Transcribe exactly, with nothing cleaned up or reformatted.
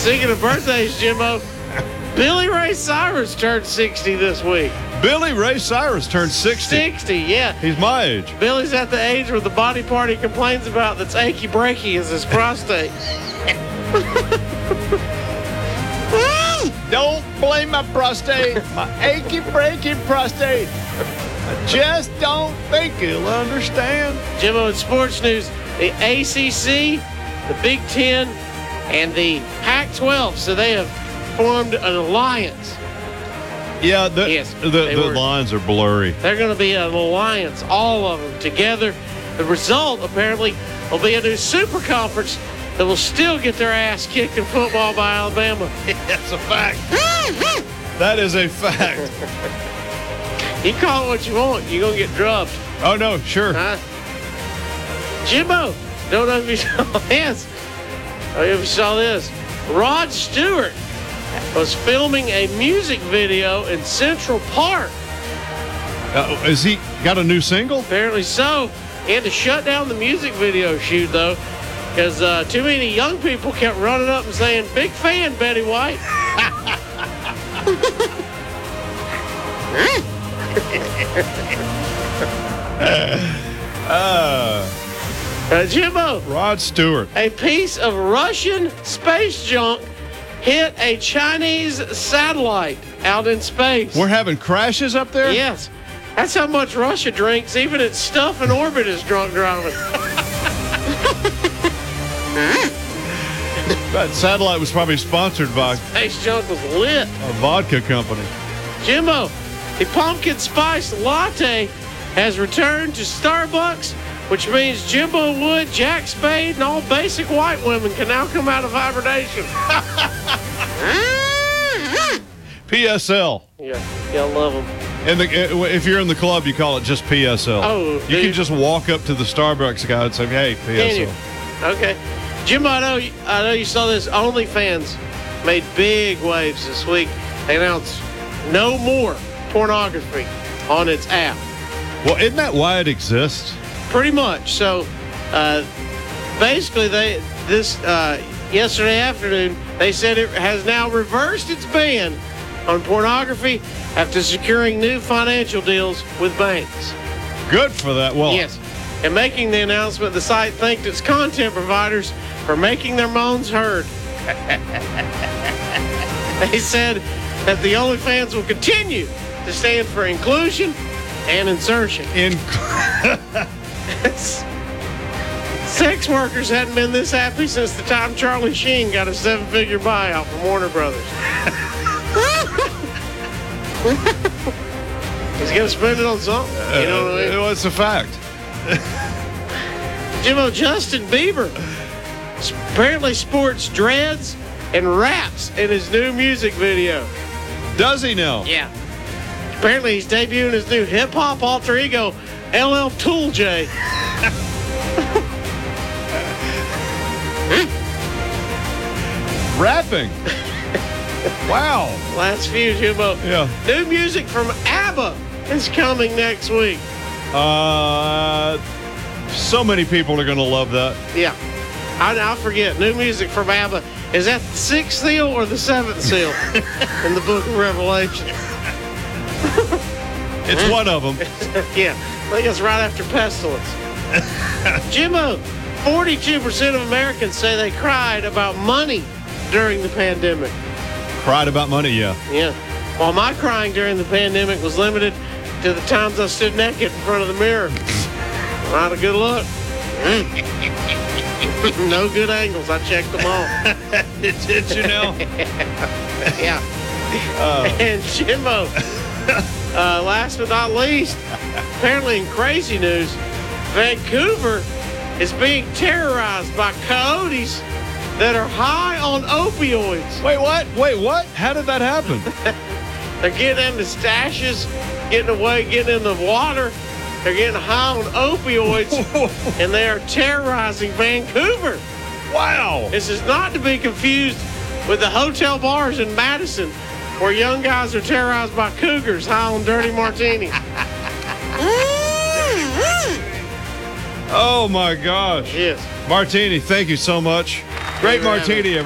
Speaking of birthdays, Jimbo, Billy Ray Cyrus turned sixty this week. Billy Ray Cyrus turned sixty. sixty, yeah. He's my age. Billy's at the age where the body part he complains about that's achy breaky is his prostate. Don't blame my prostate, my achy breaky prostate. I just don't think he'll understand. Jimbo, in sports news, the A C C, the Big Ten, and the Pac twelve, so they have formed an alliance. Yeah, the, Yes, the, they the were. lines are blurry. They're going to be an alliance, all of them together. The result, apparently, will be a new super conference that will still get their ass kicked in football by Alabama. That's a fact. That is a fact. You call it what you want, you're going to get drubbed. Oh, no, sure. Huh? Jimbo, don't know if you saw this. I don't know if you saw this. Rod Stewart was filming a music video in Central Park. Uh, is he got a new single? Apparently so. He had to shut down the music video shoot, though, because uh, too many young people kept running up and saying, "Big fan, Betty White." Uh, Uh, Jimbo, Rod Stewart. a piece of Russian space junk hit a Chinese satellite out in space. We're having crashes up there? Yes. That's how much Russia drinks. Even its stuff in orbit is drunk driving. That satellite was probably sponsored by Space junk was lit. a vodka company. Jimbo, the pumpkin spice latte has returned to Starbucks, which means Jimbo Wood, Jack Spade, and all basic white women can now come out of hibernation. P S L. Yeah, yeah, I love them. And the, if you're in the club, you call it just P S L. Oh, you dude. can just walk up to the Starbucks guy and say, "Hey, P S L." Can you? Okay. Jimbo, I know, I know you saw this. OnlyFans made big waves this week. They announced no more pornography on its app. Well, isn't that why it exists? Pretty much. So, uh, basically, they this uh, yesterday afternoon they said it has now reversed its ban on pornography after securing new financial deals with banks. Good for that. Well, Yes, and making the announcement, the site thanked its content providers for making their moans heard. They said that the OnlyFans will continue to stand for inclusion and insertion. in Sex workers hadn't been this happy since the time Charlie Sheen got a seven-figure buyout from Warner Brothers. He's gonna spend it on something. You know what I mean? uh, it's a fact. Jimbo, Justin Bieber apparently sports dreads and raps in his new music video. Does he now? Yeah. Apparently he's debuting his new hip-hop alter ego, L L Tool J. Rapping. Wow. Last few, Jimbo. Yeah. New music from ABBA is coming next week. Uh, so many people are going to love that. Yeah. I, I forget. New music from ABBA. Is that the sixth seal or the seventh seal in the book of Revelation? It's one of them. Yeah. I think it's right after pestilence. Jimbo, forty-two percent of Americans say they cried about money during the pandemic. Cried about money, yeah. Yeah. While my crying during the pandemic was limited to the times I stood naked in front of the mirror. Not a good look. No good angles. I checked them all. Did you know? Yeah. And Jimbo, uh, last but not least, apparently in crazy news, Vancouver is being terrorized by coyotes that are high on opioids. Wait, what? Wait, what? How did that happen? They're getting into stashes, getting away, getting in the water. They're getting high on opioids, and they are terrorizing Vancouver. Wow. This is not to be confused with the hotel bars in Madison, where young guys are terrorized by cougars high on dirty martini. Oh, my gosh. Yes. Martini, thank you so much. Great Thank you for having martini, me.